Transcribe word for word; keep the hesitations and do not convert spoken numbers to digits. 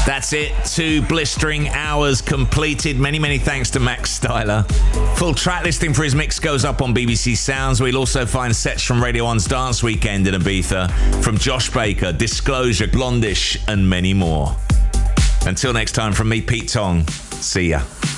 That's it. Two blistering hours completed. Many, many thanks to Max Styler. Full track listing for his mix goes up on B B C Sounds. We'll also find sets from Radio one's Dance Weekend in Ibiza, from Josh Baker, Disclosure, Blondish, and many more. Until next time, from me, Pete Tong. See ya.